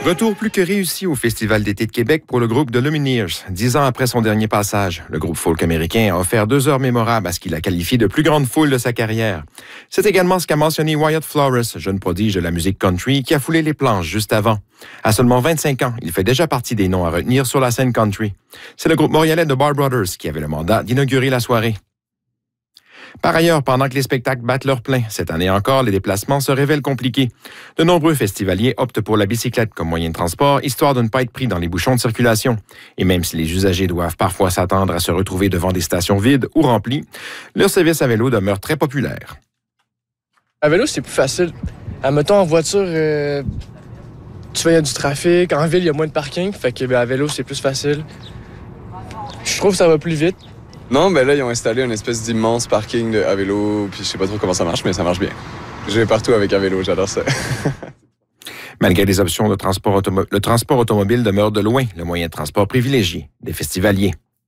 Retour plus que réussi au Festival d'été de Québec pour le groupe The Lumineers. 10 ans après son dernier passage, le groupe folk américain a offert 2 heures mémorables à ce qu'il a qualifié de plus grande foule de sa carrière. C'est également ce qu'a mentionné Wyatt Flores, jeune prodige de la musique country, qui a foulé les planches juste avant. À seulement 25 ans, il fait déjà partie des noms à retenir sur la scène country. C'est le groupe montréalais de Bar Brothers qui avait le mandat d'inaugurer la soirée. Par ailleurs, pendant que les spectacles battent leur plein, cette année encore, les déplacements se révèlent compliqués. De nombreux festivaliers optent pour la bicyclette comme moyen de transport, histoire de ne pas être pris dans les bouchons de circulation. Et même si les usagers doivent parfois s'attendre à se retrouver devant des stations vides ou remplies, leur service à vélo demeure très populaire. À vélo, c'est plus facile. Admettons, en voiture, tu vois, il y a du trafic. En ville, il y a moins de parking. Fait que à vélo, c'est plus facile. Je trouve que ça va plus vite. Non, ben là, ils ont installé une espèce d'immense parking à vélo, puis je sais pas trop comment ça marche, mais ça marche bien. Je vais partout avec un vélo, j'adore ça. Malgré les options de transport le transport automobile demeure de loin le moyen de transport privilégié des festivaliers.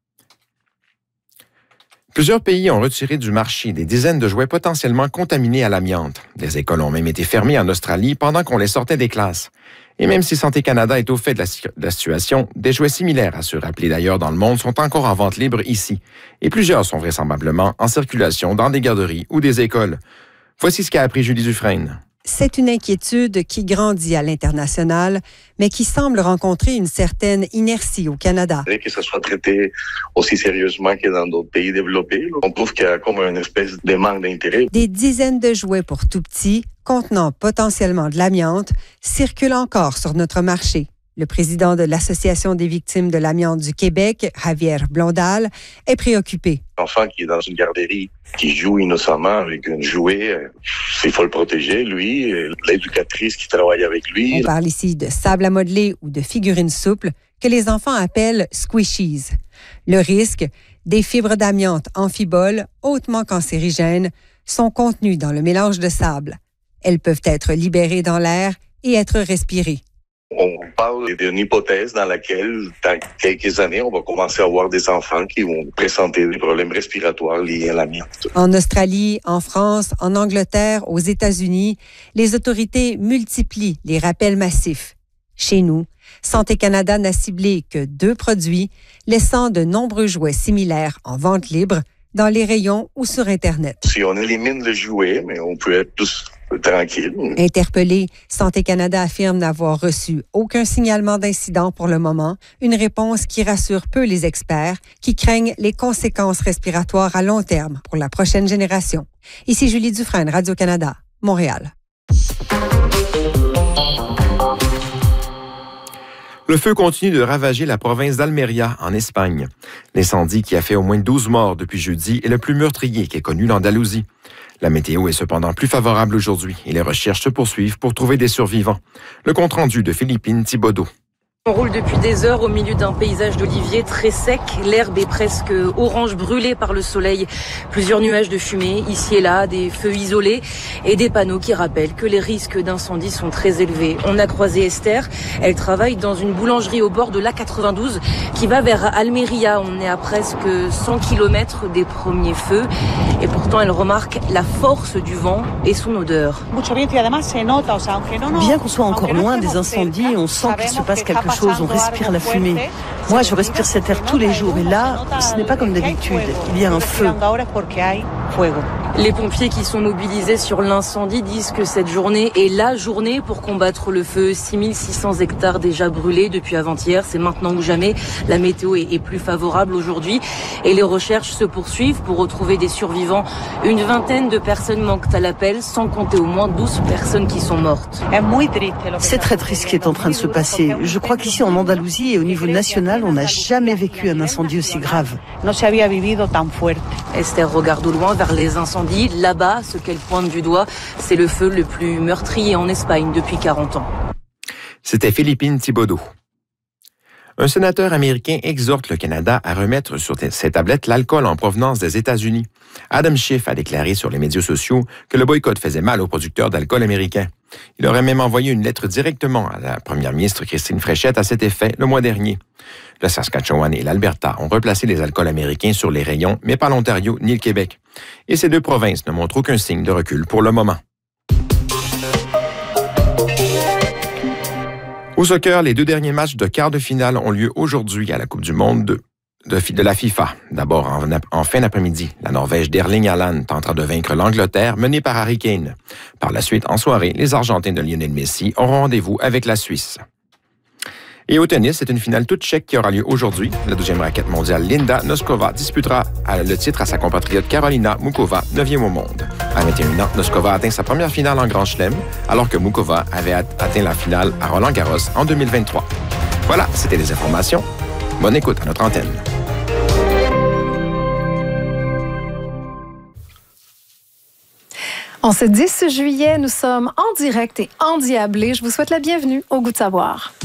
Plusieurs pays ont retiré du marché des dizaines de jouets potentiellement contaminés à l'amiante. Des écoles ont même été fermées en Australie pendant qu'on les sortait des classes. Et même si Santé Canada est au fait de la situation, des jouets similaires à ceux rappelés d'ailleurs dans le monde sont encore en vente libre ici. Et plusieurs sont vraisemblablement en circulation dans des garderies ou des écoles. Voici ce qu'a appris Julie Dufresne. C'est une inquiétude qui grandit à l'international, mais qui semble rencontrer une certaine inertie au Canada. Que ça soit traité aussi sérieusement que dans d'autres pays développés, on trouve qu'il y a comme une espèce de manque d'intérêt. Des dizaines de jouets pour tout petits, contenant potentiellement de l'amiante, circulent encore sur notre marché. Le président de l'Association des victimes de l'amiante du Québec, Javier Blondal, est préoccupé. L'enfant qui est dans une garderie, qui joue innocemment avec un jouet, il faut le protéger, lui, l'éducatrice qui travaille avec lui. On parle ici de sable à modeler ou de figurines souples que les enfants appellent squishies. Le risque, des fibres d'amiante amphiboles hautement cancérigènes sont contenues dans le mélange de sable. Elles peuvent être libérées dans l'air et être respirées. On parle d'une hypothèse dans laquelle, dans quelques années, on va commencer à avoir des enfants qui vont présenter des problèmes respiratoires liés à l'amiante. En Australie, en France, en Angleterre, aux États-Unis, les autorités multiplient les rappels massifs. Chez nous, Santé Canada n'a ciblé que 2 produits, laissant de nombreux jouets similaires en vente libre dans les rayons ou sur Internet. Si on élimine le jouet, mais on peut être tous tranquille. Interpellé, Santé Canada affirme n'avoir reçu aucun signalement d'incident pour le moment, une réponse qui rassure peu les experts qui craignent les conséquences respiratoires à long terme pour la prochaine génération. Ici Julie Dufresne, Radio-Canada, Montréal. Le feu continue de ravager la province d'Almeria, en Espagne. L'incendie qui a fait au moins 12 morts depuis jeudi est le plus meurtrier qu'ait connu l'Andalousie. La météo est cependant plus favorable aujourd'hui et les recherches se poursuivent pour trouver des survivants. Le compte-rendu de Philippine Thibodeau. On roule depuis des heures au milieu d'un paysage d'oliviers très sec. L'herbe est presque orange, brûlée par le soleil. Plusieurs nuages de fumée, ici et là, des feux isolés et des panneaux qui rappellent que les risques d'incendie sont très élevés. On a croisé Esther. Elle travaille dans une boulangerie au bord de l'A92 qui va vers Almeria. On est à presque 100 km des premiers feux. Et pourtant, elle remarque la force du vent et son odeur. Bien qu'on soit encore loin des incendies, on sent qu'il se passe quelque chose. On respire la fumée. Moi, je respire cet air tous les jours. Et là, ce n'est pas comme d'habitude. Il y a un feu. Les pompiers qui sont mobilisés sur l'incendie disent que cette journée est la journée pour combattre le feu. 6600 hectares déjà brûlés depuis avant-hier. C'est maintenant ou jamais. La météo est plus favorable aujourd'hui. Et les recherches se poursuivent pour retrouver des survivants. Une vingtaine de personnes manquent à l'appel, sans compter au moins 12 personnes qui sont mortes. C'est très triste ce qui est en train de se passer. Je crois qu'ici en Andalousie et au niveau national, on n'a jamais vécu un incendie aussi grave. Esther regarde au loin vers les incendies. Là-bas, ce qu'elle pointe du doigt, c'est le feu le plus meurtrier en Espagne depuis 40 ans. C'était Philippine Thibodeau. Un sénateur américain exhorte le Canada à remettre sur ses tablettes l'alcool en provenance des États-Unis. Adam Schiff a déclaré sur les médias sociaux que le boycott faisait mal aux producteurs d'alcool américains. Il aurait même envoyé une lettre directement à la première ministre Christine Fréchette à cet effet le mois dernier. Le Saskatchewan et l'Alberta ont replacé les alcools américains sur les rayons, mais pas l'Ontario ni le Québec. Et ces 2 provinces ne montrent aucun signe de recul pour le moment. Au soccer, les 2 derniers matchs de quart de finale ont lieu aujourd'hui à la Coupe du monde de la FIFA. D'abord, en fin d'après-midi, la Norvège d'Erling Haaland tentera de vaincre l'Angleterre, menée par Harry Kane. Par la suite, en soirée, les Argentins de Lionel Messi auront rendez-vous avec la Suisse. Et au tennis, c'est une finale toute tchèque qui aura lieu aujourd'hui. La 12e raquette mondiale Linda Noskova disputera le titre à sa compatriote Karolina Mukova, 9e au monde. À 21 ans, Noskova atteint sa première finale en Grand Chelem, alors que Mukova avait atteint la finale à Roland-Garros en 2023. Voilà, c'était les informations. Bonne écoute à notre antenne. En ce 10 juillet, nous sommes en direct et endiablés. Je vous souhaite la bienvenue au Goût de savoir.